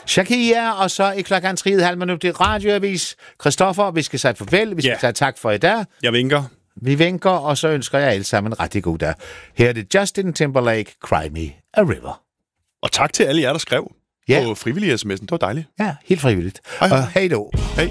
Shakira, og så i klokken 3,5 i radioavis. Christoffer, vi skal sige farvel. Vi skal sige tak for i dag. Jeg vinker. Vi vinker, og så ønsker jeg alle sammen en rigtig god dag. Her er det Justin Timberlake, Cry Me a River. Og tak til alle jer, der skrev på frivillige sms'en. Det var dejligt. Ja, helt frivilligt. Hej. Hej då. Hej.